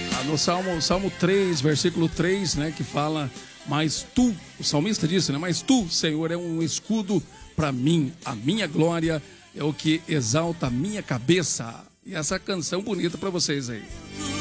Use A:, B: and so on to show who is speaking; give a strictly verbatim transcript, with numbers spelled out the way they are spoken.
A: No Salmo, Salmo três, versículo três, né, que fala, mas tu, o salmista disse, né, mas tu, Senhor, é um escudo para mim, a minha glória é o que exalta a minha cabeça. E essa canção bonita para vocês aí.